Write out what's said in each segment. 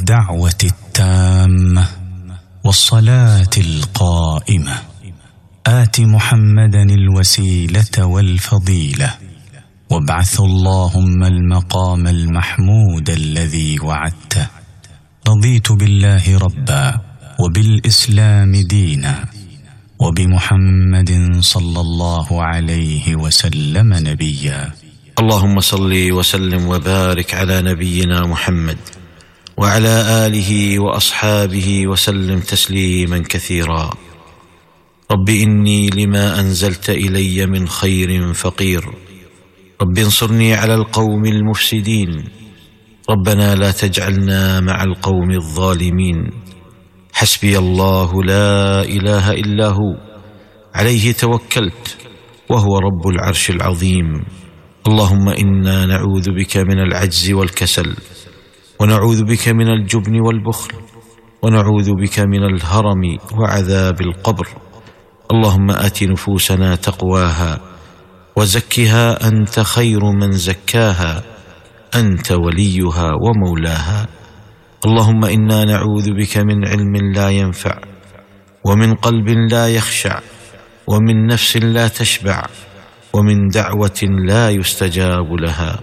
الدعوة التامة والصلاة القائمة آت محمدا الوسيلة والفضيلة وابعثه اللهم المقام المحمود الذي وعدته. رضيت بالله ربا وبالإسلام دينا وبمحمد صلى الله عليه وسلم نبيا. اللهم صل وسلم وبارك على نبينا محمد وعلى آله وأصحابه وسلم تسليما كثيرا. رب إني لما أنزلت إلي من خير فقير، رب انصرني على القوم المفسدين، ربنا لا تجعلنا مع القوم الظالمين. حسبي الله لا إله إلا هو عليه توكلت وهو رب العرش العظيم. اللهم إنا نعوذ بك من العجز والكسل، ونعوذ بك من الجبن والبخل، ونعوذ بك من الهرم وعذاب القبر. اللهم آت نفوسنا تقواها وزكها أنت خير من زكاها، أنت وليها ومولاها. اللهم إنا نعوذ بك من علم لا ينفع، ومن قلب لا يخشع، ومن نفس لا تشبع، ومن دعوة لا يستجاب لها.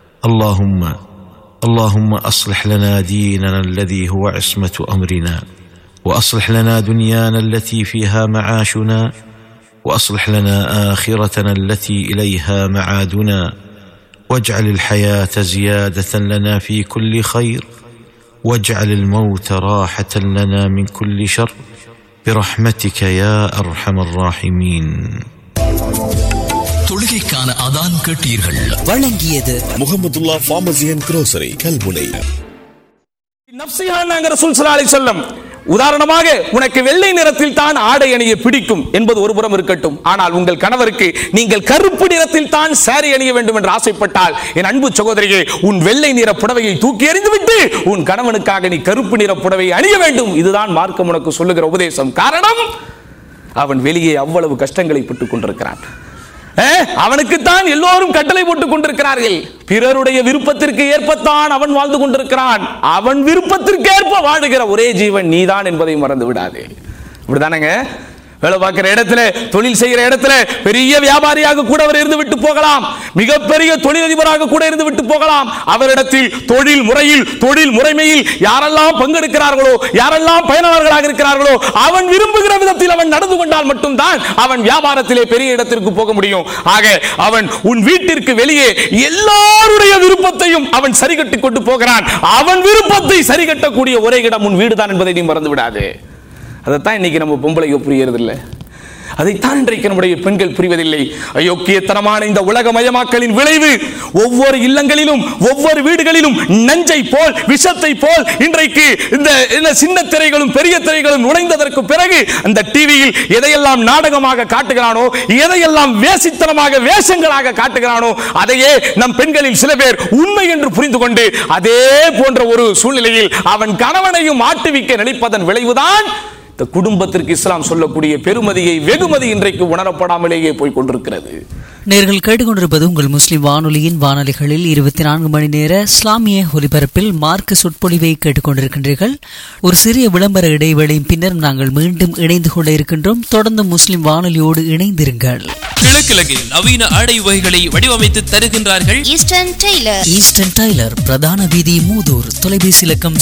اللهم أصلح لنا ديننا الذي هو عصمة أمرنا، وأصلح لنا دنيانا التي فيها معاشنا، وأصلح لنا آخرتنا التي إليها معادنا، واجعل الحياة زيادة لنا في كل خير، واجعل الموت راحة لنا من كل شر، برحمتك يا أرحم الراحمين. தொழுகைக்கான அதான் கேட்டீர்கள். வழங்கியது முஹம்மதுல்லா ஃபார்மசி அண்ட் குரோசரி கல்முனை. நஃப்ஸிஹானாங்க ரசூல் ஸல்லல்லாஹு அலைஹி வஸல்லம் உதாரணமாக உனக்கு வெள்ளை நிறத்தில் தான் ஆடை அணிய பிடிக்கும் என்பது ஒரு புறம் இருக்கட்டும், ஆனால் உங்கள் கணவருக்கு நீங்கள் கருப்பு நிறத்தில் தான் சாரி அணிய வேண்டும் என்று ஆசைப்பட்டால் என் அன்பு சகோதரியே, உன் வெள்ளை நிற புடவையை தூக்கி எறிந்துவிட்டு உன் கணவனுக்காக நீ கருப்பு நிற புடவையை அணிய வேண்டும். இதுதான் மார்க்கம் உனக்கு சொல்லுகிற உபதேசம். காரணம், அவன் வெளியே அவ்வளவு கஷ்டங்களை பட்டுக் கொண்டிருக்கிறான். அவனுக்குத்தான் எல்லோரும் கட்டளை போட்டுக் கொண்டிருக்கிறார்கள். பிறருடைய விருப்பத்திற்கு ஏற்பத்தான் அவன் வாழ்ந்து கொண்டிருக்கிறான். அவன் விருப்பத்திற்கு ஏற்ப வாழுகிற ஒரே ஜீவன் நீதான் என்பதை மறந்து விடாதே. இப்படிதானங்க வேலை பார்க்கிற இடத்துல, தொழில் செய்கிற இடத்துல பெரிய வியாபாரியாக கூட அவர் இருந்து விட்டு போகலாம், மிகப்பெரிய தொழிலதிபராக கூட இருந்து விட்டு போகலாம். அவரிடத்தில் தொழில் முறையில், தொழில் முறைமையில் யாரெல்லாம் பங்கெடுக்கிறார்களோ, யாரெல்லாம் பயனாளர்களாக இருக்கிறார்களோ, அவன் விரும்புகிற விதத்தில் அவன் நடந்து கொண்டால் மட்டும்தான் அவன் வியாபாரத்திலே பெரிய இடத்திற்கு போக முடியும். ஆக அவன் உன் வீட்டிற்கு வெளியே எல்லாருடைய விருப்பத்தையும் அவன் சரிகட்டி கொண்டு போகிறான். அவன் விருப்பத்தை சரிகட்டக்கூடிய ஒரே இடம் உன் வீடுதான் என்பதை நீ மறந்து விடாதே. அதைத்தான் இன்னைக்கு நம்ம பொம்பளைக்கு புரியறதில்லை, அதைத்தான் இன்றைக்கு நம்முடைய பெண்கள் புரிவதில்லை. அயோக்கியத்தனமான இந்த உலகமயமாக்கலின் விளைவு ஒவ்வொரு இல்லங்களிலும், ஒவ்வொரு வீடுகளிலும் நஞ்சை போல், விஷத்தை போல் இன்றைக்கு இந்த சின்ன திரைகளும் பெரிய திரைகளும் நுழைந்ததற்கு பிறகு அந்த டிவியில் எதையெல்லாம் நாடகமாக காட்டுகிறானோ, எதையெல்லாம் வேசித்தனமாக வேஷங்களாக காட்டுகிறானோ, அதையே நம் பெண்களில் சில பேர் உண்மை என்று புரிந்து கொண்டு அதே போன்ற ஒரு சூழ்நிலையில் அவன் கணவனையும் ஆட்டுவிக்க நினைப்பதன் விளைவுதான் இந்த குடும்பத்திற்கு இஸ்லாம் சொல்லக்கூடிய பெருமதியை, வெகுமதி இன்றைக்கு உணரப்படாமலேயே போய் கொண்டிருக்கிறது. நேர்கள் கேட்டுக்கொண்டிருப்பது உங்கள் முஸ்லிம் வானொலியின் வானொலிகளில் 24 மணி நேர இஸ்லாமிய ஒலிபரப்பில் மார்க்க சொற்பொழிவை கேட்டுக்கொண்டிருக்கின்றீர்கள். ஒரு சிறிய விளம்பர இடைவேளையின் பின்னர் நாங்கள் மீண்டும் இணைந்து கொள்ள இருக்கின்றோம். தொடர்ந்து முஸ்லிம் வானொலியோடு இணைந்திருங்கள். கிழக்கிழக்கில் நவீன ஆடை வகைகளை வடிவமைத்து தருகின்றார்கள் ஈஸ்டர்ன் டைலர், பிரதான வீதி, மூதூர். தொலைபேசி இலக்கம்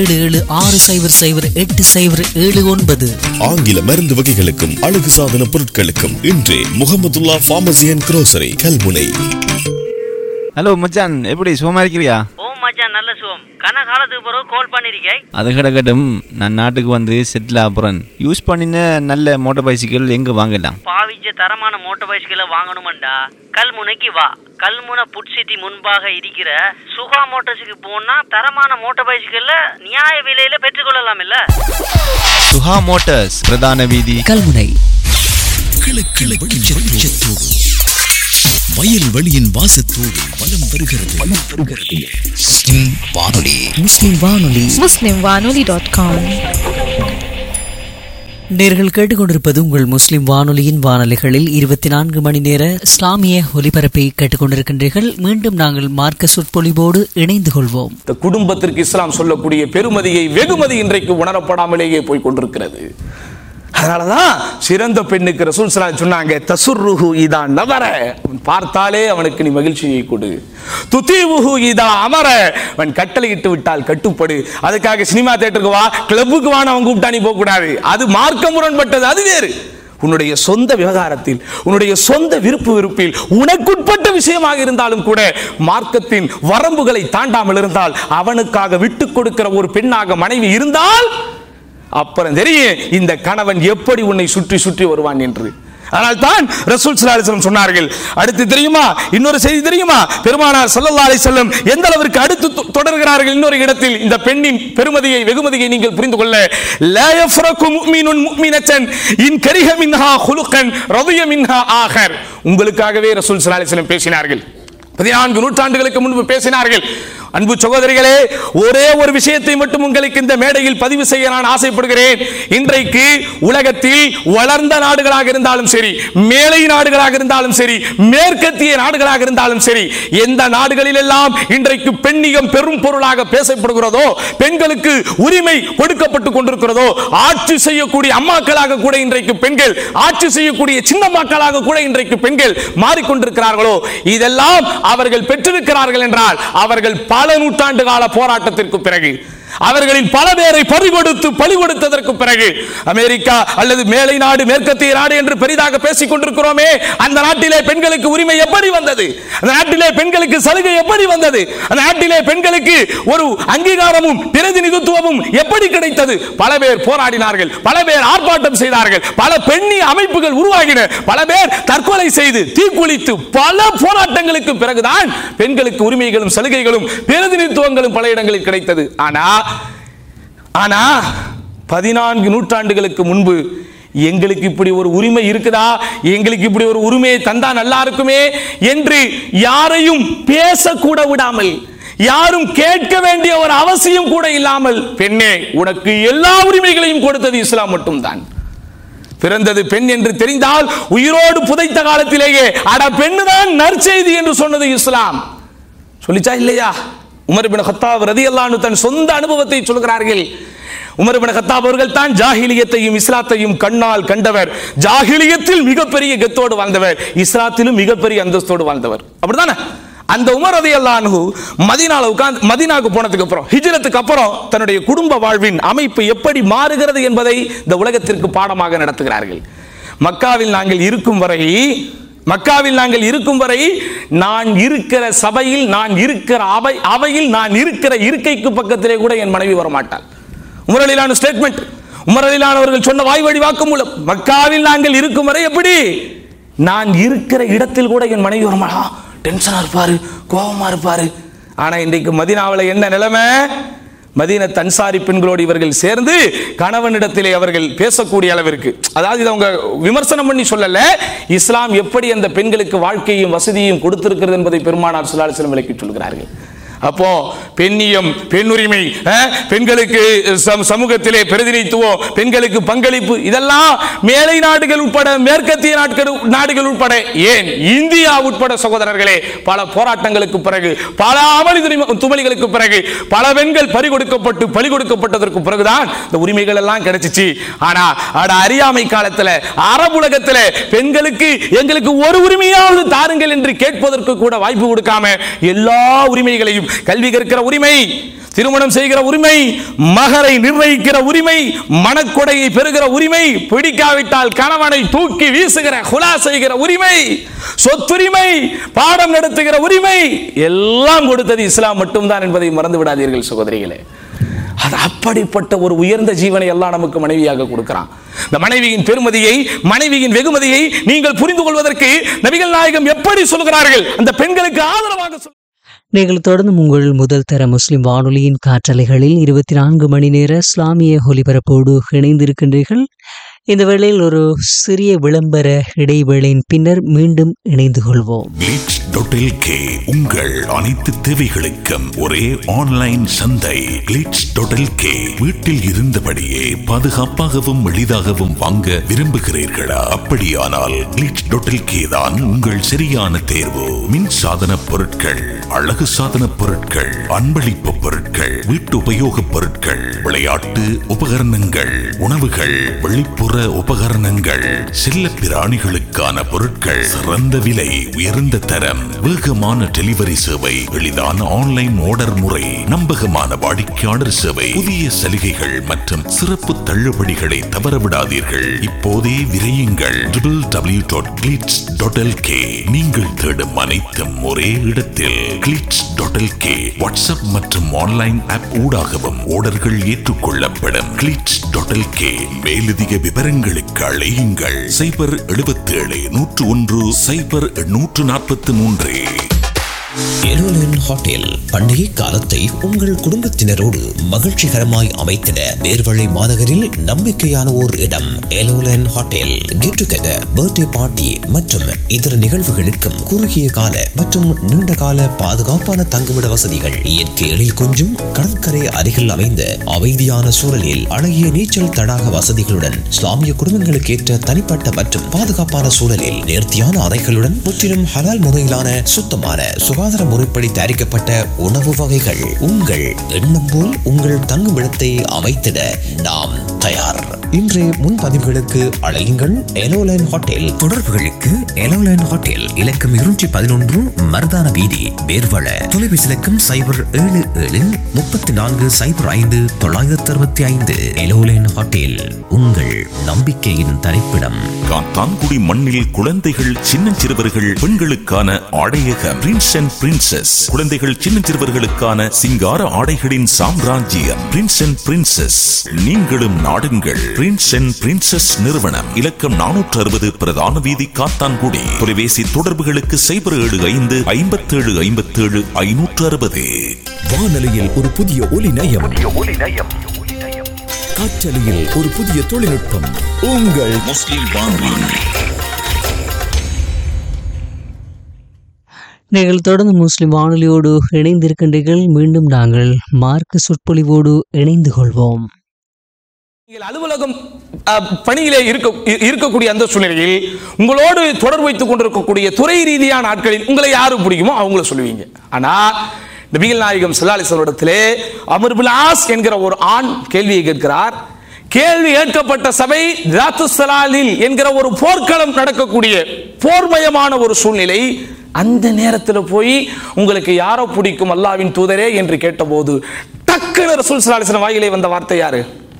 0776088079. ஆங்கில மருந்து வகைகளுக்கும் அழகு சாதன பொருட்களுக்கும் இன்றே முஹம்மதுல்லா pharmacy and grocery Kalmunai. Hello மச்சான், எப்படி சுகமா இருக்கிறியா? ஓ மச்சான், நல்ல சுகம். கன காலத்துக்கு பிறகு கால் பண்ணிருக்கேன். அது கிடக்கட்டும், நான் நாட்டுக்கு வந்து செட்டில் ஆகுறேன். யூஸ் பண்ணின நல்ல மோட்டார் பைசிக்கிள் எங்க வாங்கலாம்? பாவிச்ச தரமான மோட்டார் பைசிக்கிளை வாங்கணுமெண்டா கல்முனைக்கு வா. கல்முனை புட் சிட்டி முன்பாக இருக்கிற சுகா மோட்டார்ஸுக்கு போனா தரமான மோட்டார் பைசிக்கிள் நியாய விலையில பெற்றுக்கொள்ளலாம். இல்ல சுகா மோட்டார்ஸ், பிரதான வீதி, கல்முனை. வயல் வெளியின் வாசத்தோடு வலம் வருகிறது முஸ்லிம் வானொலி. முஸ்லிம் வானொலி. muslimwanoli.com. நேர்கள் கேட்டுக்கொண்டிருப்பது உங்கள் முஸ்லிம் வானொலியின் வானொலிகளில் 24 மணி நேர இஸ்லாமிய ஒலிபரப்பை கேட்டுக்கொண்டிருக்கின்றீர்கள். மீண்டும் நாங்கள் மார்க்க சொற்பொழிவோடு இணைந்து கொள்வோம். இந்த குடும்பத்திற்கு இஸ்லாம் சொல்லக்கூடிய பெருமதியை வெகுமதி இன்றைக்கு உணரப்படாமலேயே போய் கொண்டிருக்கிறது. அதனாலதான் சிறந்த பெண்ணுக்கு ரசூல் ஸல்லல்லாஹு அலைஹி வஸல்லம் சொன்னாங்க, தசுர்ருஹு இதா நவர, பார்த்தாலே அவனுக்கு நீ மகிழ்ச்சியை கொடு. துதீவுஹு இதா அமர, அவன் கட்டளையிட்டு விட்டால் கட்டுப்படு. அதுக்காக சினிமா தியேட்டருக்கு வா, கிளப்புக்கு வான்னு அவன் கூப்பிட்டா நீ போக கூடாது. அது மார்க்க முரண்பட்டது, அது வேறு. உன்னுடைய சொந்த விவகாரத்தில், உன்னுடைய சொந்த விருப்பில் உனக்குட்பட்ட விஷயமாக இருந்தாலும் கூட மார்க்கத்தின் வரம்புகளை தாண்டாமல் இருந்தால், அவனுக்காக விட்டுக் கொடுக்கிற ஒரு பெண்ணாக மனைவி இருந்தால் அப்புறம் தெரியும் இந்த கணவன் எப்படி உன்னை சுற்றி சுற்றி வருவான் என்று. ஆனால் தான் ரசூல் ஸல்லல்லாஹு அலைஹி வஸல்லம் சொன்னார்கள். அடுத்து தெரியுமா, இன்னொரு செய்தி தெரியுமா, பெருமானார் ஸல்லல்லாஹு அலைஹி வஸல்லம் எந்த அளவிற்கு அடுத்து தொடர்கிறார்கள் இன்னொரு இடத்தில். இந்த பெண்ணின் பெருமதியை வெகுமதியை நீங்கள் புரிந்து கொள்ள, லா யஃப்ரகு முஃமினுன் முஃமினத்தன் இன் கரிஹ மின்ஹா குலுகன் ரதிய மின்ஹா ஆகர். உங்களுக்காகவே ரசூல் ஸல்லல்லாஹு அலைஹி வஸல்லம் பேசினார்கள். 14 நூற்றாண்டுகளுக்கு முன்பு பேசினார்கள். அன்பு சகோதரிகளே, ஒரே ஒரு விஷயத்தை மட்டும் உங்களுக்கு இந்த மேடையில் பதிவு செய்ய நான் ஆசைப்படுகிறேன். இன்றைக்கு உலகத்தில் வளர்ந்த நாடுகளாக இருந்தாலும் சரி, மேலை நாடுகளாக இருந்தாலும் சரி, மேற்கத்திய நாடுகளாக இருந்தாலும் சரி, எந்த நாடுகளில் எல்லாம் இன்றைக்கு பெண்ணியம் பெரும் பொருளாக பேசப்படுகிறதோ, பெண்களுக்கு உரிமை கொடுக்கப்பட்டுக் கொண்டிருக்கிறதோ, ஆட்சி செய்யக்கூடிய அம்மாக்களாக கூட இன்றைக்கு பெண்கள், ஆட்சி செய்யக்கூடிய சின்ன மக்களாக கூட இன்றைக்கு பெண்கள் மாறிக்கொண்டிருக்கிறார்களோ, இதெல்லாம் அவர்கள் பெற்றிருக்கிறார்கள் என்றால் அவர்கள் பல நூற்றாண்டு கால போராட்டத்திற்கு பிறகு, அவர்களில் பல பேரை பறி கொடுத்ததற்கு பிறகு, அமெரிக்கா அல்லது மேலை நாடு, மேற்கத்திய நாடு என்று பெரிதாக பேசிக் கொண்டிருக்கிறோமே, அந்த நாட்டிலே பெண்களுக்கு உரிமை எப்படி வந்தது? அந்த நாட்டிலே பெண்களுக்கு சலுகை எப்படி வந்தது? அந்த நாட்டிலே பெண்களுக்கு ஒரு அங்கீகாரமும் பிரதிநிதித்துவமும் எப்படி கிடைத்தது? பல பேர் போராடினார்கள், பல பேர் ஆர்ப்பாட்டம் செய்தார்கள், பல பெண்ணி அமைப்புகள் உருவாகின, பல பேர் தற்கொலை செய்து தீக்குளித்து பல போராட்டங்களுக்கு பிறகுதான் பெண்களுக்கு உரிமைகளும் சலுகைகளும் பிரதிநிதித்துவங்களும் பல இடங்களில் கிடைத்தது. ஆனா 14 நூற்றாண்டுகளுக்கு முன்பு எங்களுக்கு இப்படி ஒரு உரிமை இருக்குதா, எங்களுக்கு இப்படி ஒரு உரிமையை தந்தா நல்லா இருக்குமே என்று யாரையும் பேசக்கூட விடாமல், யாரும் கேட்க வேண்டிய ஒரு அவசியம் கூட இல்லாமல், பெண்ணே உனக்கு எல்லா உரிமைகளையும் கொடுத்தது இஸ்லாம் மட்டும்தான். பிறந்தது பெண் என்று தெரிந்தால் உயிரோடு புதைத்த காலத்திலேயே அட பெண்ணுதான் நற்செய்தி என்று சொன்னது இஸ்லாம். சொல்லிச்சா இல்லையா? உமர் இப்னு கத்தாப் ரலியல்லாஹு அன்ஹு தன் சொந்த அனுபவத்தை சொல்கிறார்கள். உமர் இப்னு கத்தாப் அவர்கள் தான் ஜாஹிலியத்தையும் இஸ்லாத்தையும் கண்ணால் கண்டவர். ஜாஹிலியத்தில் மிகப்பெரிய கெத்தோடு வாழ்ந்தவர், இஸ்லாத்திலும் மிகப்பெரிய அந்தஸ்தோடு வாழ்ந்தவர். அப்படிதானே? அந்த உமர் ரலியல்லாஹு அன்ஹு மதீனாவுக்கு போனதுக்கு அப்புறம், ஹிஜ்ரத்துக்கு அப்புறம் தன்னுடைய குடும்ப வாழ்வின் அமைப்பு எப்படி மாறுகிறது என்பதை இந்த உலகத்திற்கு பாடமாக நடத்துகிறார்கள். மக்காவில் நாங்கள் இருக்கும் வரை நான் இருக்கிற சபையில், நான் இருக்கிற அவையில், நான் இருக்கிற இருக்கைக்கு பக்கத்திலே கூட என் மனைவி வரமாட்டாள். உமர் ரலியல்லாஹு அன்ஹு ஸ்டேட்மெண்ட், உமர் ரலியல்லாஹு அவர்கள் சொன்ன வாய்வழி வாக்குமூலம். மக்காவில் நாங்கள் இருக்கும் வரை எப்படி, நான் இருக்கிற இடத்தில் கூட என் மனைவி வரமாட்டா, டென்ஷனா இருப்பாரு, கோபமா இருப்பாரு. ஆனா இன்றைக்கு மதீனாவில் என்ன நிலைமை? மதீனத் அன்சாரி பெண்களோடு இவர்கள் சேர்ந்து கணவனிடத்திலே அவர்கள் பேசக்கூடிய அளவிற்கு, அதாவது இதை அவங்க விமர்சனம் பண்ணி சொல்லல, இஸ்லாம் எப்படி அந்த பெண்களுக்கு வாழ்க்கையும் வசதியும் கொடுத்திருக்கிறது என்பதை பெருமானார் ஸல்லல்லாஹு அலைஹி வஸல்லம் விளக்கி சொல்கிறார்கள். அப்போ பெண்ணியம், பெண்ணுரிமை, பெண்களுக்கு சமூகத்திலே பிரதிநிதித்துவம், பெண்களுக்கு பங்களிப்பு, இதெல்லாம் மேலை நாடுகள் உட்பட, மேற்கத்திய நாடுகள் உட்பட, ஏன் இந்தியா உட்பட சகோதரர்களே, பல போராட்டங்களுக்கு பிறகு, பல அமளி துமளிகளுக்கு பிறகு, பல பெண்கள் பறி கொடுக்கப்பட்டதற்கு பிறகுதான் இந்த உரிமைகள் எல்லாம் கிடைச்சிச்சு. ஆனா அறியாமை காலத்துல, அரபுலகத்துல பெண்களுக்கு எங்களுக்கு ஒரு உரிமையாவது தாருங்கள் என்று கேட்பதற்கு கூட வாய்ப்பு கொடுக்காம எல்லா உரிமைகளையும், கல்வி கற்கிற உரிமை, திருமணம் செய்கிற உரிமை, மகரை நிர்ணயிக்கிற உரிமை, மணக்கொடையை பெறுகிற உரிமை, பிடிக்காவிட்டால் கணவனை தூக்கி வீசுகிற ஹுலா செய்கிற உரிமை, சொத்துரிமை, பாடம் நடத்துகிற உரிமை, எல்லாம் கொடுத்தது இஸ்லாம் மட்டும்தான் என்பதை மறந்து விடாதீர்கள் சகோதரிகளே. அது அப்படிப்பட்ட ஒரு உயர்ந்த ஜீவனை எல்லாம் நமக்கு மனைவியாக கொடுக்கிறான். இந்த மனைவியின் பெருமதியை, மனைவியின் வெகுமதியை நீங்கள் புரிந்து கொள்வதற்கு நபிகள் நாயகம் எப்படி சொல்கிறார்கள், அந்த பெண்களுக்கு ஆதரவாக நீங்கள் தொடர்ந்து உங்கள் முதல் தர முஸ்லிம் வானொலியின் காற்றலைகளில் 24 மணி நேர இஸ்லாமிய ஒலிபரப்போடு இணைந்திருக்கின்றீர்கள். இந்த வேளையில் ஒரு சிறிய விளம்பர இடைவேளையின் பின்னர் மீண்டும் இணைந்து கொள்வோம். Glitch.lk உங்கள் அனைத்து தேவைகளுக்கும் ஒரே ஆன்லைன் சந்தை. Glitch.lk வீட்டில் இருந்தபடியே பாதுகாப்பாகவும் எளிதாகவும் வாங்க விரும்புகிறீர்களா? அப்படியானால் Glitch.lk தான் உங்கள் சரியான தேர்வு. மின் சாதன பொருட்கள், அழகு சாதன பொருட்கள், அன்பளிப்பு பொருட்கள், வீட்டு உபயோக பொருட்கள், விளையாட்டு உபகரணங்கள், உணவுகள், வெளிப்புற உபகரணங்கள், செல்ல பிராணிகளுக்கான பொருட்கள், சிறந்த விலை, உயர்ந்த தரம், வேகமான டெலிவரி சேவை, எளிதான ஆன்லைன் ஆர்டர் முறை, நம்பகமான வாடிக்கையாளர் சேவை, புதிய சலுகைகள் மற்றும் சிறப்பு தள்ளுபடிகளை தவறவிடாதீர்கள். இப்போதே விரையுங்கள் www.glitch.lk. நீங்கள் தேடும் அனைத்தும் ஒரே இடத்தில். Glitch.lk வாட்ஸ்அப் மற்றும் ஆன்லைன் ஆப் ஊடாகவும் ஆர்டர்கள் ஏற்றுக்கொள்ளப்படும். Glitch.lk மேலதிக விவரங்களுக்கு அழையுங்கள் 077-101-0143. எலோலன் ஹோட்டல் பண்டிகை காலத்தை உங்கள் குடும்பத்தினரோடு மகிழ்ச்சிகரமாய் அமைத்திட நேர்வழி மாநகரில் நம்பிக்கையான ஓர் இடம். எலோலன் hotel get together, birthday party மற்றும் இதர நிகழ்வுகளுக்கும் குறுகிய கால மற்றும் நீண்ட கால பாதுகாப்பான தங்குமிட வசதிகள், இயற்கை எழில் கொஞ்சும் கடற்கரை அருகில் அமைந்த அமைதியான சூழலில் அழகிய நீச்சல் தடாக வசதிகளுடன், இஸ்லாமிய குடும்பங்களுக்கு ஏற்ற தனிப்பட்ட மற்றும் பாதுகாப்பான சூழலில் நேர்த்தியான அறைகளுடன், முற்றிலும் ஹலால் முறையிலான சுத்தமான சுகாதார முறைப்படி தயாரிக்கப்பட்ட உணவு வகைகள். உங்கள் எண்ணம் போல் உங்கள் தங்குமிடத்தை அமைத்திட நாம் தயார். இன்றைய முன்பதிவுகளுக்கு அழையுங்கள் எலோலைன் ஹோட்டல். தொடர்புகளுக்கு எலோலைன் ஹோட்டல் இலக்கம் 211 மருதான வீதி, வேர்வள. தொலைபேசி இலக்கம் 077-3405-965. எலோலைன் ஹோட்டல் உங்கள் நம்பிக்கையின் தரிப்பிடம். காத்தான்குடி மண்ணில் குழந்தைகள், சின்னஞ்சிறுவர்கள், பெண்களுக்கான ஆடையகம் பிரின்ஸ் அண்ட் பிரின்சஸ். குழந்தைகள், சின்னஞ்சிறுவர்களுக்கான சிங்கார ஆடைகளின் சாம்ராஜ்யம் பிரின்ஸ் அண்ட் பிரின்சஸ். நீங்களும் நாடுங்கள் பிரின்ஸ் அண்ட் பிரின்சஸ் நிறுவனம். இலக்கம் 460 பிரதான வீதி, காத்தான்குடி. தொலைபேசி தொடர்புகளுக்கு 075-57-57-560. வானொலியில் ஒரு புதிய ஒலி நயம், காற்றலையில் ஒரு புதிய தொழில்நுட்பம். உங்கள் முஸ்லிம் வானொலி. நீங்கள் தொடர்ந்து முஸ்லிம் வானொலியோடு இணைந்திருக்கின்றீர்கள். மீண்டும் நாங்கள் மார்க்க சொற்பொழிவோடு இணைந்து கொள்வோம். நீங்கள் அலுவலகம் பணியிலே இருக்கக்கூடிய அந்த சூழ்நிலையில் உங்களோடு தொடர்பு வைத்துக் கொண்டிருக்கக்கூடிய துறை ரீதியான ஆட்களில் உங்களை யாரு பிடிக்குமோ அவங்கள சொல்லுவீங்க. ஆனா நபிகள் நாயகம் ஸல்லல்லாஹு அலைஹி வஸல்லம் இடத்திலே அம்ர் பின் ஆஸ் என்கிற ஒரு ஆண் கேள்வியை கேட்கிறார். கேள்வி கேட்கப்பட்ட சபை தாத்து ஸலாலில் என்கிற ஒரு போர்க்களம் நடக்கக்கூடிய போர்மயமான ஒரு சூழ்நிலை. அந்த நேரத்தில் போய் உங்களுக்கு யாரோ பிடிக்கும் அல்லாஹ்வின் தூதரே என்று கேட்டபோது டக்குனு ரசூல் ஸல்லல்லாஹு அலைஹி வஸல்லம் வாயிலே வந்த வார்த்தை யாரு?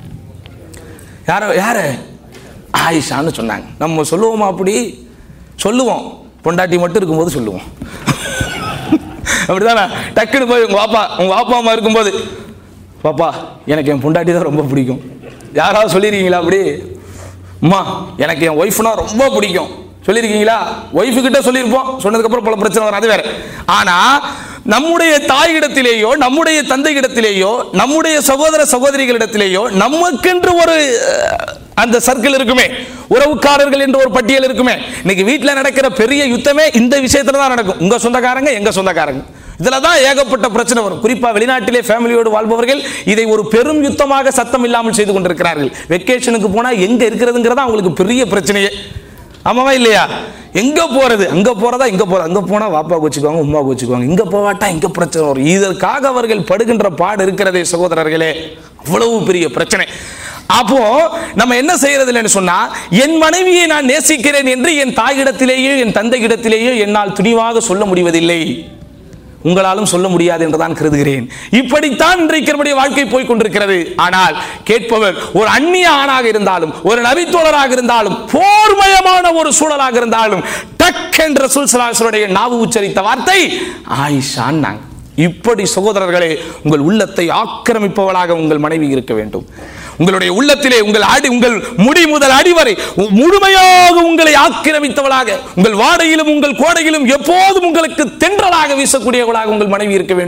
யாரு? ஆயிஷான்னு சொன்னாங்க. நம்ம சொல்லுவோமா? அப்படி சொல்லுவோம். பொண்டாட்டி மட்டும் இருக்கும்போது சொல்லுவோம். அப்படிதானே? டக்குன்னு போய் உங்க பாப்பா அம்மா இருக்கும்போது, பாப்பா எனக்கு என் பொண்டாட்டி தான் ரொம்ப பிடிக்கும். யாராவது சொல்லியிருக்கீங்களா அப்படி? அம்மா எனக்கு என் ஒய்ஃப்னா ரொம்ப பிடிக்கும் சொல்லியிருக்கீங்களா? ஒய்ஃபு கிட்ட சொல்லியிருப்போம், சொன்னதுக்கப்புறம் பல பிரச்சனை வரும், அது வேற. ஆனா நம்முடைய தாயிடத்திலேயோ, நம்முடைய தந்தையிடத்திலேயோ, நம்முடைய சகோதர சகோதரிகளிடத்திலேயோ நமக்கென்று ஒரு அந்த சர்க்கிள் இருக்குமே, உறவுக்காரர்கள் என்ற ஒரு பட்டியல் இருக்குமே. இன்னைக்கு வீட்டில் நடக்கிற பெரிய யுத்தமே இந்த விஷயத்துல தான் நடக்கும். உங்க சொந்தக்காரங்க, எங்க சொந்தக்காரங்க, இதுல தான் ஏகப்பட்ட பிரச்சனை வரும். குறிப்பா வெளிநாட்டிலே ஃபேமிலியோடு வாழ்பவர்கள் இதை ஒரு பெரும் யுத்தமாக சத்தம் இல்லாமல் செய்து கொண்டிருக்கிறார்கள். வெக்கேஷனுக்கு போனா எங்க இருக்கிறதுங்கிறதா அவங்களுக்கு பெரிய பிரச்சனையே. ஆமாவா இல்லையா? எங்க போறது, அங்க போறதா, இங்க போறது, அங்க போனா வாப்பாவுக்கு வச்சுக்குவாங்க, உமாவுக்கு வச்சுக்குவாங்க, இங்க போவாட்டா இங்க பிரச்சனை வரும். இதற்காக அவர்கள் படுகின்ற பாடு இருக்கிறதே சகோதரர்களே, அவ்வளவு பெரிய பிரச்சனை. அப்போ நம்ம என்ன செய்யறது இல்லைன்னு சொன்னா, என் மனைவியை நான் நேசிக்கிறேன் என்று என் தாயிடத்திலேயோ என் தந்தையிடத்திலேயோ என்னால் துணிவாக சொல்ல முடிவதில்லை. உங்களாலும் சொல்ல முடியாது என்றுதான் கருதுகிறேன். இப்படித்தான் இன்றைக்கு வாழ்க்கை போய் கொண்டிருக்கிறது. ஆனால் கேட்பவர் ஒரு அந்நிய ஆணாக இருந்தாலும், ஒரு நபித்தோழராக இருந்தாலும், போர்மயமான ஒரு சூழலாக இருந்தாலும், டக் என்ற ரசூல் ஸல்லல்லாஹு அலைஹி வஸல்லம் நாவு உச்சரித்த வார்த்தை ஆயிஷான்னாங்க. இப்படி சகோதரர்களே, உங்கள் உள்ளத்தை ஆக்கிரமிப்பவளாக உங்கள் மனைவி இருக்க வேண்டும். உங்களுடைய உள்ளத்திலே உங்கள் முடி முதல் அடி வரை முழுமையாக உங்களை ஆக்கிரமித்தவளாக, உங்கள் வாடையிலும் உங்கள் கோடையிலும் எப்போதும் உங்களுக்கு தென்றலாக வீசக்கூடியவளாக உங்கள் மனைவி இருக்க வேண்டும்.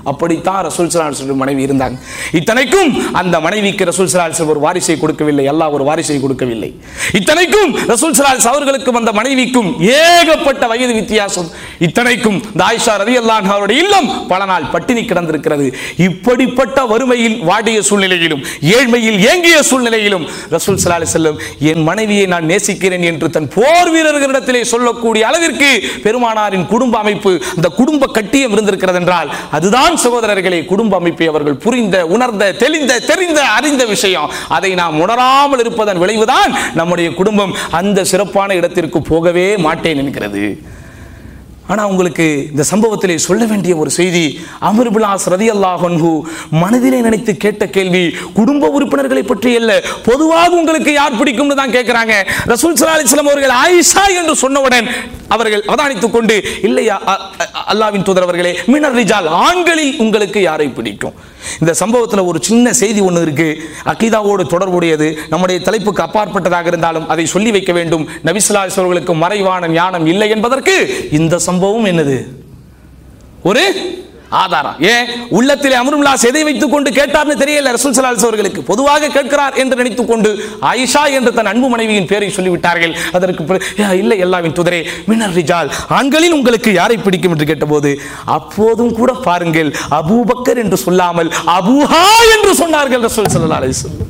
அப்படித்தான் ரசூல் ஸல்லல்லாஹு அலைஹி வஸல்லம் மனைவி இருந்தாங்க. இத்தனைக்கும் அந்த மனைவிக்கு ரசூல் ஸல்லல்லாஹு அலைஹி வஸல்லம் ஒரு வாரிசை கொடுக்கவில்லை, அல்லாஹ் ஒரு வாரிசை கொடுக்கவில்லை. இத்தனைக்கும் ரசூல் ஸல்லல்லாஹு அலைஹி வஸல்லம் அவர்களுக்கும் அந்த மனைவிக்கும் ஏகப்பட்ட வயது வித்தியாசம். இத்தனைக்கும் இந்த ஆயிஷா ரலியல்லாஹு அன்ஹா அவருடைய இல்லம் பல நாள் பட்டினி கிடந்திருக்கிறது. இப்படிப்பட்ட வறுமையில் வாடிய சூழ்நிலையிலும் ஏழ்மையில் ஏங்கிய சூழ்நிலையிலும் ரசூல் ஸல்லல்லாஹு அலைஹி வஸல்லம் என் மனைவியை நான் நேசிக்கிறேன் என்று தன் போர் வீரர்களிடத்திலே சொல்லக்கூடிய அளவிற்கு பெருமானாரின் குடும்ப அமைப்பு, அந்த குடும்ப கட்டியம் இருந்திருக்கிறது என்றால் அதுதான் சகோதரர்களே குடும்ப அமைப்பை அவர்கள் புரிந்த, உணர்ந்த, தெளிந்த, தெரிந்த, அறிந்த விஷயம். அதை நாம் உணராமல் இருப்பதன் விளைவுதான் நம்முடைய குடும்பம் அந்த சிறப்பான இடத்திற்கு போகவே மாட்டேன் என்கிறது. ஆனா உங்களுக்கு இந்த சம்பவத்திலே சொல்ல வேண்டிய ஒரு செய்தி, அம்ர் இப்னு ஆஸ் ரலியல்லாஹு அன்ஹு மனதிலே நினைத்து கேட்ட கேள்வி குடும்ப உறுப்பினர்களை பற்றி அல்ல, பொதுவாக உங்களுக்கு யார் பிடிக்கும்னு தான் கேட்கிறாங்க. ரசூல் ஸல்லல்லாஹு அலைஹி வஸல்லம் அவர்கள் ஆயிஷா என்று சொன்னவுடன் அவர்கள் அவதானித்துக் கொண்டு, இல்லையா அல்லாஹ்வின் தூதர் அவர்களே, மினர் ரிஜால், ஆண்களில் உங்களுக்கு யாரை பிடிக்கும்? இந்த சம்பவத்தில் ஒரு சின்ன செய்தி ஒன்று இருக்கு, அகீதாவோடு தொடர்புடையது, நம்முடைய தலைப்புக்கு அப்பாற்பட்டதாக இருந்தாலும் அதை சொல்லி வைக்க வேண்டும். நபி ஸல்லல்லாஹு அலைஹி வஸல்லம் அவர்களுக்கு மறைவான ஞானம் இல்லை என்பதற்கு இந்த சம்பவம் என்னது ஒரு ஆதாரம். ஏன் உள்ளத்திலே அம்ர் இப்னு ஆஸ் எதை வைத்துக் கொண்டு கேட்டார்னு தெரியல ரசூல் ஸல்லல்லாஹு அலைஹி வஸல்லம் அவர்களுக்கு. பொதுவாக கேட்கிறார் என்று நினைத்துக் கொண்டு ஆயிஷா என்று தன் அன்பு மனைவியின் பெயரை சொல்லிவிட்டார்கள். அதற்கு இல்லை அல்லாஹ்வின் தூதரே, மினர் ரிஜால், ஆண்களில் உங்களுக்கு யாரை பிடிக்கும் என்று கேட்டபோது அப்போதும் கூட பாருங்கள் அபூபக்கர் என்று சொல்லாமல் அபூஹா என்று சொன்னார்கள் ரசூல் ஸல்லல்லாஹு அலைஹி வஸல்லம்.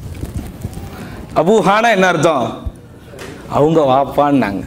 அபூஹானா என்ன அர்த்தம்? அவங்க வாப்பான்னாங்க.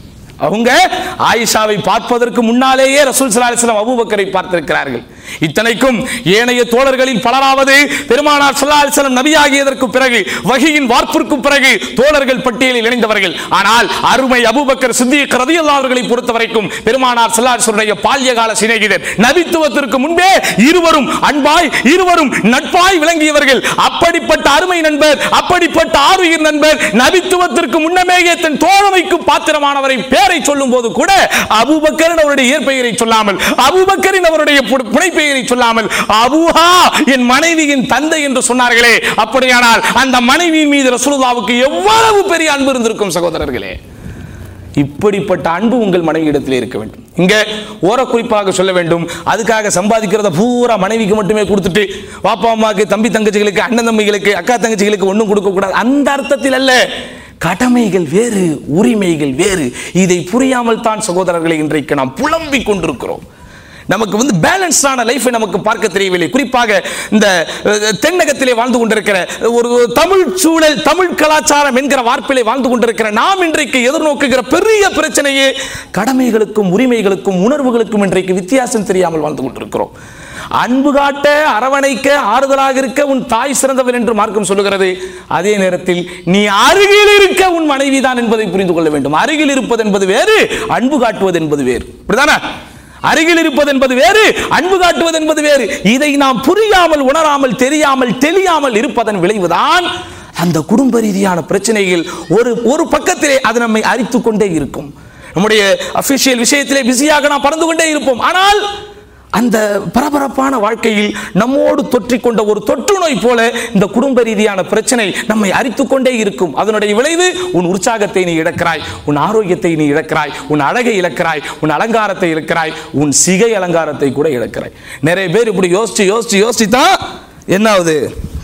அவங்க ஆயிஷாவை பார்ப்பதற்கு முன்னாலேயே ரசூல் ஸல்லல்லாஹு அலைஹி வஸல்லம் அபூபக்கரை பார்த்திருக்கிறார்கள். இத்தனைக்கும் ஏனைய தோழர்களில் பலராவது பெருமானார் ஸல்லல்லாஹு அலைஹி வஸல்லம் நபியாகியதற்கு பிறகு வஹீயின் வார்ப்பிற்கு பிறகு தோழர்கள் பட்டியலில் இணைந்தவர்கள். ஆனால் அருமை அபூபக்கர் சித்திக் ரலியல்லாஹு அவர்களை பொறுத்தவரைக்கும் பெருமானார் ஸல்லல்லாஹு அலைஹி வஸல்லம் பால்யகால சிநேகிதர், நபித்துவத்திற்கு முன்பே இருவரும் அன்பாய், இருவரும் நட்பாய் விளங்கியவர்கள். அப்படிப்பட்ட அருமை நண்பர், அப்படிப்பட்ட ஆருயிர் நண்பர், நபித்துவத்திற்கு முன்னமேயே தன் தோழமைக்கு பாத்திரமானவரை பேரை சொல்லும் போது கூட அபூபக்கர் அவருடைய இயற்பெயரை சொல்லாமல், அபூபக்கரின் அவருடைய புனை பெயரை சொல்லாமல் அபூஹா என் மனைவியின் தந்தை என்று சொன்னார்களே, அப்படியானால் அந்த மனைவியின் மீது ரசூலுல்லாஹ்வுக்கு எவ்வளவு பெரிய அன்பு இருந்திருக்கும் சகோதரர்களே. இப்படிப்பட்ட அன்பு உங்கள் மனைவியிடத்தில் இருக்க வேண்டும். இங்க ஓர குறிப்பாக சொல்ல வேண்டும், அதுக்காக சம்பாதிக்கிறத பூரா மனைவிக்கு மட்டுமே கொடுத்துட்டு பாப்பா அம்மாக்கு, தம்பி தங்கச்சிகளுக்கு, அண்ணன் தம்பிகளுக்கு, அக்கா தங்கச்சிகளுக்கு ஒன்றும் கொடுக்க கூடாது, அந்த அர்த்தத்தில் அல்ல. கடமைகள் வேறு, உரிமைகள் வேறு. இதை புரியாமல் தான் சகோதரர்களை இன்றைக்கு நாம் புலம்பிக் கொண்டிருக்கிறோம். நமக்கு பேலன்ஸான லைஃபை நமக்கு பார்க்க தெரியவில்லை. குறிப்பாக இந்த தென்னகத்திலே வாழ்ந்து கொண்டிருக்கிற ஒரு தமிழ் சூழல், தமிழ் கலாச்சாரம் என்கிற வார்ப்பிலே வாழ்ந்து கொண்டிருக்கிற நாம் இன்றைக்கு எதிர்நோக்குகிற பெரிய பிரச்சனையே கடமைகளுக்கும் உரிமைகளுக்கும் உணர்வுகளுக்கும் இன்றைக்கு வித்தியாசம் தெரியாமல் வாழ்ந்து கொண்டிருக்கிறோம். அன்பு காட்ட, அரவணைக்க, ஆறுதலாக இருக்க உன் தாய் சிறந்தவள் என்று மார்க்கம் சொல்லுகிறது. அதே நேரத்தில் நீ அருகில் இருக்க உன் மனைவிதான் என்பதை புரிந்து கொள்ள வேண்டும். அருகில் இருப்பது என்பது வேறு, அன்பு காட்டுவது என்பது வேறு. அப்படிதானே? அருகில் இருப்பது என்பது வேறு, அன்பு காட்டுவது என்பது வேறு. இதை நாம் புரியாமல், உணராமல், தெரியாமல், தெளியாமல் இருப்பதன் விளைவுதான் அந்த குடும்ப ரீதியான பிரச்சனைகள் ஒரு பக்கத்திலே அது நம்மை அரித்துக் கொண்டே இருக்கும். நம்முடைய அபிஷியல் விஷயத்திலே பிஸியாக நாம் பறந்து கொண்டே இருப்போம். ஆனால் அந்த பரபரப்பான வாழ்க்கையில் நம்மோடு தொற்றிக்கொண்ட ஒரு தொற்று நோய் போல இந்த குடும்ப ரீதியான பிரச்சனை நம்மை அரித்துக் கொண்டே இருக்கும். அதனுடைய விளைவு உன் உற்சாகத்தை நீ இழக்கிறாய், உன் ஆரோக்கியத்தை நீ இழக்கிறாய், உன் அழகை இழக்கிறாய், உன் அலங்காரத்தை இழக்கிறாய், உன் சிகை அலங்காரத்தை கூட இழக்கிறாய். நிறைய பேர் இப்படி யோசிச்சு யோசிச்சு யோசிச்சுதான் என்ன ஆகுது,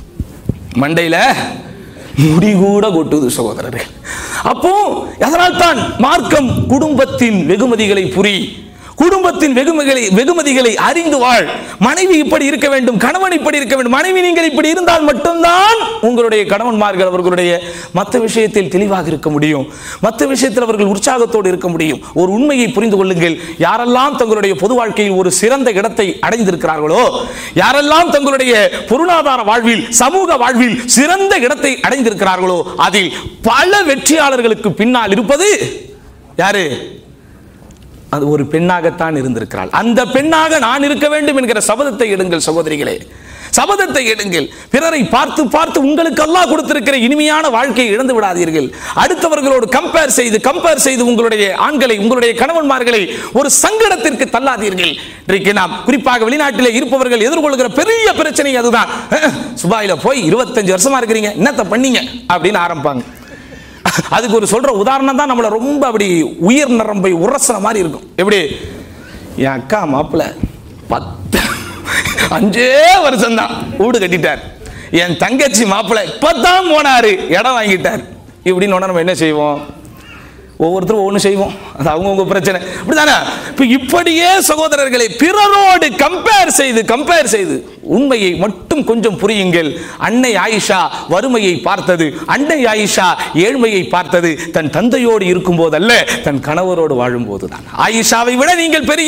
மண்டையில முடி கூட கொட்டுது சகோதரர்கள். அப்போ அதனால் தான் மார்க்கம் குடும்பத்தின் வெகுமதிகளை புரி, குடும்பத்தின் வெகுமதிகளை அறிந்து வாழ். மனைவி இப்படி இருக்க வேண்டும், கணவன் இப்படி இருக்க வேண்டும். மனைவி நீங்கள் இப்படி இருந்தால் மட்டும்தான் உங்களுடைய கணவன்மார்கள் அவர்களுடைய மற்ற விஷயத்தில் தெளிவாக இருக்க முடியும், மற்ற விஷயத்தில் அவர்கள் உற்சாகத்தோடு இருக்க முடியும். ஒரு உண்மையை புரிந்து கொள்ளுங்கள், யாரெல்லாம் தங்களுடைய பொது வாழ்க்கையில் ஒரு சிறந்த இடத்தை அடைந்திருக்கிறார்களோ, யாரெல்லாம் தங்களுடைய பொருளாதார வாழ்வில், சமூக வாழ்வில் சிறந்த இடத்தை அடைந்திருக்கிறார்களோ, அதில் பல வெற்றியாளர்களுக்கு பின்னால் இருப்பது யாரு? அது ஒரு பெண்ணாகத்தான் இருந்திருக்கிறாள். அந்த பெண்ணாக நான் இருக்க வேண்டும் என்கிற சபதத்தை எடுங்கள் சகோதரிகளே, சபதத்தை எடுங்கள். பிறரை பார்த்து பார்த்து உங்களுக்கு அல்லாஹ் கொடுத்திருக்கிற இனிமையான வாழ்க்கையை இழந்து விடாதீர்கள். அடுத்தவர்களோடு கம்பேர் செய்து உங்களுடைய ஆண்களை, உங்களுடைய கணவன்மார்களை ஒரு சங்கடத்திற்கு தள்ளாதீர்கள். இன்றைக்கு நாம் குறிப்பாக வெளிநாட்டிலே இருப்பவர்கள் எதிர்கொள்கிற பெரிய பிரச்சனை அதுதான். சுபாயில போய் 25 வருஷமா இருக்கிறீங்க, என்னத்தை பண்ணீங்க அப்படின்னு ஆரம்பிப்பாங்க. அதுக்கு ஒரு சொல்ற உதாரணம் தான் நம்மள ரொம்ப அப்படி உயிர் நரம்பை உரசன மாதிரி இருக்கும். எப்படி? என் அக்கா மாப்பிள்ள 10 5 வருஷம் தான் வீடு கட்டிட்டார். என் தங்கச்சி மாப்பிள்ளை இப்பதான் போனாரு, இடம் வாங்கிட்டார். இப்படின்னு நம்ம என்ன செய்வோம்? ஒவ்வொருத்தரும் ஒன்று செய்வோம். அது அவங்கவுங்க பிரச்சனை, அப்படிதானே? இப்படியே சகோதரர்களை பிறரோடு கம்பேர் செய்து உண்மையை மட்டும் கொஞ்சம் புரியுங்கள். அன்னை ஆயிஷா வறுமையை பார்த்தது, அன்னை ஆயிஷா ஏழ்மையை பார்த்தது தன் தந்தையோடு இருக்கும் போதல்ல, தன் கணவரோடு வாழும் போதுதான். ஆயிஷாவை விட நீங்கள் பெரிய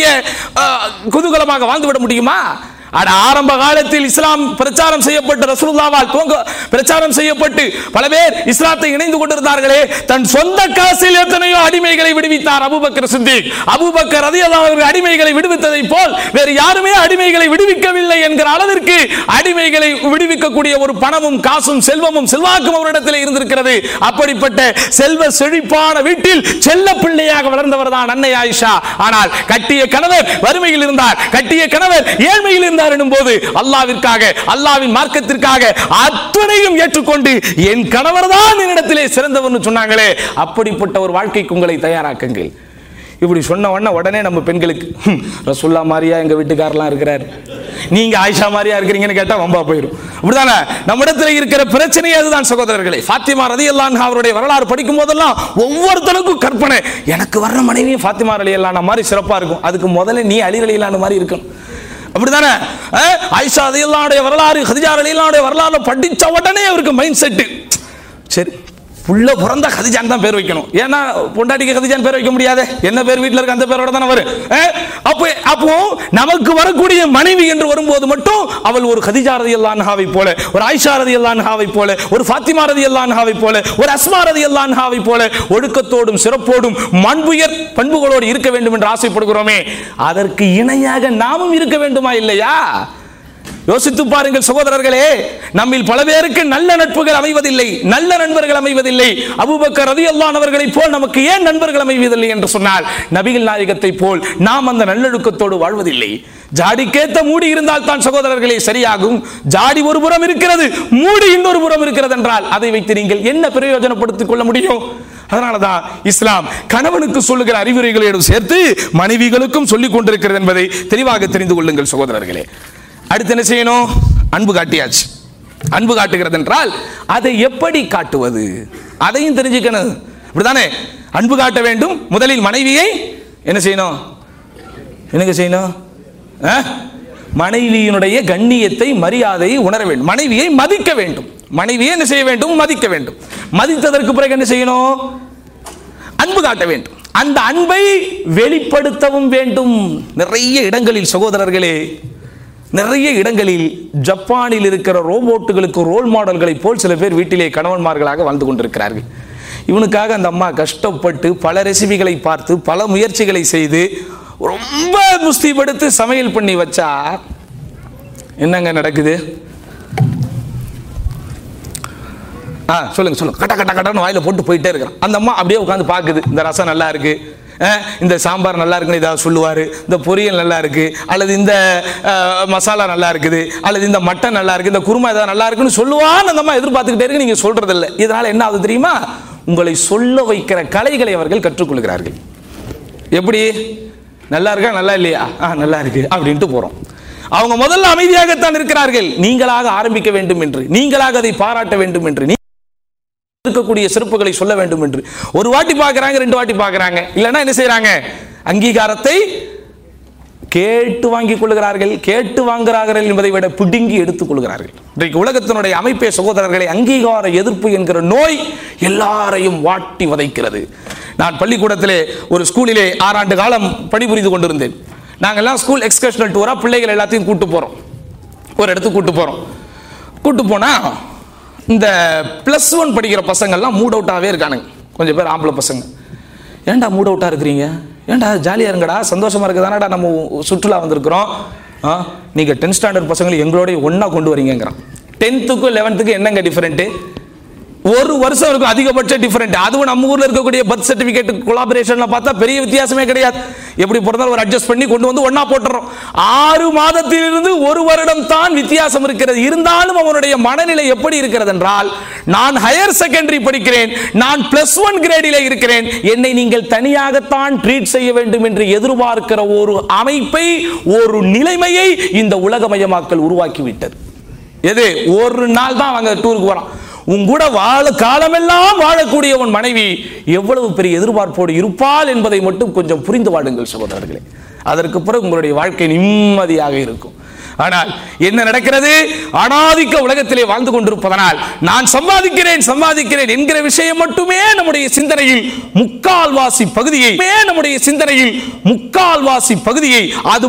குதூகலமாக வாழ்ந்துவிட முடியுமா? ஆரம்ப காலத்தில் இஸ்லாம் பிரச்சாரம் செய்யப்பட்டு ரசூலுல்லாஹ்வால் பிரச்சாரம் செய்யப்பட்டு பல பேர் இஸ்லாத்தை இணைந்து கொண்டிருந்தார்களே, தன் சொந்த காசில் எத்தனையோ அடிமைகளை விடுவித்தார் அபூபக்கர் சித்திக். அபூபக்கர் ரலியல்லாஹு அன்ஹு அடிமைகளை விடுவித்ததை போல் வேறு யாருமே அடிமைகளை விடுவிக்கவில்லை என்கிற அளவிற்கு அடிமைகளை விடுவிக்கக்கூடிய ஒரு பணமும் காசும் செல்வமும் செல்வாக்கும் அவரிடத்தில் இருந்திருக்கிறது. அப்படிப்பட்ட செல்வ செழிப்பான வீட்டில் செல்ல பிள்ளையாக வளர்ந்தவர் தான் அன்னை ஆயிஷா. ஆனால் கட்டிய கணவர் வறுமையில் இருந்தார், கட்டிய கணவர் ஏழ்மையில் இருந்தார் போது அல்லாஹ்விற்காக, அல்லாஹ்வின் மார்க்கத்திற்காக அத்தனையும் ஏற்றுக்கொண்டு என் கணவர் தான் என்னிடத்திலே சிறந்தவர்னு சொன்னாங்களே, அப்படிப்பட்ட ஒரு வாழ்க்கைக்கு உங்களை தயாராக்குங்கள். இப்படி சொன்ன உடனே நம்ம பெண்களுக்கு ரசூல்லா மாதிரியா எங்க வீட்டுக்காரெல்லாம் இருக்கிறார், நீங்க ஆயிஷா மாதிரியா இருக்கிறீங்கன்னு கேட்டா வம்பா போயிடும். அப்படிதானே? நம்மிடத்துல இருக்கிற பிரச்சனையே அதுதான் சகோதரர்களே. ஃபாத்திமா ரலியல்லாஹு அன்ஹா அவருடைய வரலாறு படிக்கும் போதெல்லாம் ஒவ்வொருத்தருக்கும் கற்பனை, எனக்கு வர்ற மனைவியும் ஃபாத்திமா ரலியல்லாஹு அன்ஹா மாதிரி சிறப்பா இருக்கும், அதுக்கு முதல்ல நீ அலி ரலியல்லாஹு அன்ஹு மாதிரி இருக்கணும். அப்படிதானே? ஆயிஷா ரலியல்லாஹு வரலாறு, கதீஜா ரலியல்லாஹு வரலாறு படிச்ச உடனே அவருக்கு மைண்ட் செட், சரி புள்ள பிறந்தா கதீஜான் தான் பேர் வைக்கணும். ஏன்னா பொண்டாட்டிக்கு கதீஜான் பேர் வைக்க முடியாது, என்ன பேர் வீட்டில் இருக்க அந்த பேரோட தானே வரும். அப்போ நமக்கு வரக்கூடிய மனைவி என்று வரும்போது மட்டும் அவள் ஒரு கதீஜா ரலியல்லாஹு அன்ஹாவை போல, ஒரு ஆயிஷா ரலியல்லாஹு அன்ஹாவை போல, ஒரு ஃபாத்திமா ரலியல்லாஹு அன்ஹாவை போல, ஒரு அஸ்மா ரலியல்லாஹு அன்ஹாவை போல ஒழுக்கத்தோடும் சிறப்போடும் மண்புயர் பண்புகளோடு இருக்க வேண்டும் என்று ஆசைப்படுகிறோமே, அதற்கு இணையாக நாமும் இருக்க வேண்டுமா இல்லையா? யோசித்து பாருங்கள் சகோதரர்களே. நம்மில் பல பேருக்கு நல்ல நட்புகள் அமைவதில்லை, நல்ல நண்பர்கள் அமைவதில்லை. அபூபக்கர் ரலியல்லாஹு அன்ஹு அவர்களை போல் நமக்கு ஏன் நண்பர்கள் அமைவதில்லை என்று சொன்னால், நபிகள் நாயகத்தை போல் நாம் அந்த நல்லொழுக்கத்தோடு வாழ்வதில்லை. ஜாடிக்கேத்த மூடி இருந்தால் தான் சகோதரர்களே சரியாகும். ஜாடி ஒரு புறம் இருக்கிறது, மூடி இன்னொரு புறம் இருக்கிறது என்றால் அதை வைத்து நீங்கள் என்ன பிரயோஜனப்படுத்திக் கொள்ள முடியும்? அதனாலதான் இஸ்லாம் கணவனுக்கு சொல்லுகிற அறிவுரைகளோடு சேர்த்து மனைவிகளுக்கும் சொல்லிக் கொண்டிருக்கிறது என்பதை தெளிவாக தெரிந்து கொள்ளுங்கள் சகோதரர்களே. அடுத்து என்ன செய்யணும்? அன்பு காட்டியாச்சு. அன்பு காட்டுகிறது என்றால் அதை எப்படி காட்டுவது அதையும் தெரிஞ்சுக்கணும். அப்படிதானே? அன்பு காட்ட வேண்டும். முதலில் மனைவியை என்ன செய்யணும்? என்னங்க செய்யணும்? மனைவியினுடைய கண்ணியத்தை, மரியாதையை உணர வேண்டும். மனைவியை மதிக்க வேண்டும். மனைவியை என்ன செய்ய வேண்டும்? மதிக்க வேண்டும். மதித்ததற்கு பிறகு என்ன செய்யணும்? அன்பு காட்ட வேண்டும். அந்த அன்பை வெளிப்படுத்தவும் வேண்டும். நிறைய இடங்களில் சகோதரர்களே, நிறைய இடங்களில் ஜப்பானில் இருக்கிற ரோபோட்டுகளுக்கு ரோல் மாடல்களை போல் சில பேர் வீட்டிலே கணவன்மார்களாக வாழ்ந்து கொண்டிருக்கிறார்கள். இவனுக்காக அந்த அம்மா கஷ்டப்பட்டு பல ரெசிபிகளை பார்த்து பல முயற்சிகளை செய்து ரொம்ப முஸ்தீபடுத்து சமையல் பண்ணி வச்சா என்னங்க நடக்குது? சொல்லுங்க சொல்லுங்க. கட்ட கட்ட கட்டன்னு வாயில போட்டு போயிட்டே இருக்கிறான். அந்த அம்மா அப்படியே உட்காந்து பார்க்குது. இந்த ரசம் நல்லா இருக்கு, இந்த சாம்பார் நல்லா இருக்குன்னு ஏதாவது சொல்லுவார், இந்த பொரியல் நல்லா இருக்கு, அல்லது இந்த மசாலா நல்லா இருக்குது, அல்லது இந்த மட்டன் நல்லா இருக்கு, இந்த குருமா ஏதாவது நல்லா இருக்குன்னு சொல்லுவான்னு அந்த அம்மா எதிர்பார்த்துக்கிட்டே இருக்கு. நீங்க சொல்றது இல்லை. இதனால என்ன ஆகுது தெரியுமா? உங்களை சொல்ல வைக்கிற கலைகளை அவர்கள் கற்றுக்கொள்கிறார்கள். எப்படி? நல்லா இருக்கா, நல்லா இல்லையா, நல்லா இருக்கு அப்படின்ட்டு போறோம். அவங்க முதல்ல அமைதியாகத்தான் இருக்கிறார்கள். நீங்களாக ஆரம்பிக்க வேண்டும் என்று, நீங்களாக அதை பாராட்ட வேண்டும் என்று, இருக்கக்கூடிய சிறப்புகளை சொல்ல வேண்டும் என்று ஒரு வாட்டி பார்க்கறாங்க, 2 வாட்டி பார்க்கறாங்க. இல்லைன்னா என்ன செய்யறாங்க? அங்கீகாரத்தை கேட்டு வாங்கிக் கொள்கிறார்கள். கேட்டு வாங்குகிறார்கள் என்பதை விட பிடுங்கி எடுத்துக் கொள்கிறார்கள். இன்றைக்கு உலகத்தினுடைய அமைப்பே சகோதரர்களை அங்கீகார எதிர்ப்பு என்கிற நோய் எல்லாரையும் வாட்டி வதைக்கிறது. நான் பள்ளிக்கூடத்திலே ஒரு ஸ்கூலிலே 6 ஆண்டு காலம் பணிபுரிந்து கொண்டிருந்தேன். நாங்கெல்லாம் ஸ்கூல் எக்ஸ்கர்ஷனல் டூரா பிள்ளைகள் எல்லாத்தையும் கூட்டு போறோம். ஒரு இடத்துக்கு கூட்டு போனா இந்த +1 படிக்கிற பசங்கள்லாம் மூட் அவுட்டாகவே இருக்கானுங்க. கொஞ்சம் பேர் ஆம்பளை பசங்க. ஏன்டா மூட் அவுட்டாக இருக்கிறீங்க? ஏன்டா ஜாலியாக இருங்கடா, சந்தோஷமாக இருக்குதானடா, நம்ம சுற்றுலா வந்திருக்கிறோம். நீங்கள் 10th ஸ்டாண்டர்ட் பசங்களை எங்களோட ஒன்றா கொண்டு வரீங்கிறான். 10th க்கும் 11th க்கும் என்னங்க டிஃபரெண்ட்டு? ஒரு வருஷம் இருக்கும் அதிகபட்ச டிஃபரெண்ட். அதுவும் நம்ம ஊர்ல இருக்கக்கூடிய பர்த் சர்டிபிகேட் கொலாபரேஷன்ல பார்த்தா பெரிய வித்தியாசமே கிடையாது. எப்படி பிறந்தாலும் ஒரு அட்ஜஸ்ட் பண்ணி கொண்டு வந்து ஒண்ணா போட்டுறோம். 6 மாதத்திலிருந்து 1 வருடம் தான் வித்தியாசம் இருக்கிறது. இருந்தாலும் அவனுடைய மனநிலை எப்படி இருக்கிறது என்றால், நான் ஹையர் செகண்டரி படிக்கிறேன், நான் +1 கிரேடிலே இருக்கிறேன், என்னை நீங்கள் தனியாகத்தான் ட்ரீட் செய்ய வேண்டும் என்று எதிர்பார்க்கிற ஒரு அமைப்பை, ஒரு நிலைமையை இந்த உலகமயமாக்கல் உருவாக்கிவிட்டது. எது ஒரு நாள் தான் அவங்க டூருக்கு போறான். உங்கூட வாழ காலமெல்லாம் வாழக்கூடிய உன் மனைவி எவ்வளவு பெரிய எதிர்பார்ப்போடு இருப்பாள் என்பதை மட்டும் கொஞ்சம் புரிந்து வாடுங்கள் சகோதரர்களே. அதற்கு பிறகு உங்களுடைய வாழ்க்கை நிம்மதியாக இருக்கும். ஆனால் என்ன நடக்கிறது? அனாதிக்க உலகத்திலே வாழ்ந்து கொண்டிருப்பதனால் நான் சம்பாதிக்கிறேன் என்கிற விஷயம் மட்டுமே நம்முடைய சிந்தனையில் முக்கால்வாசி பகுதியை அது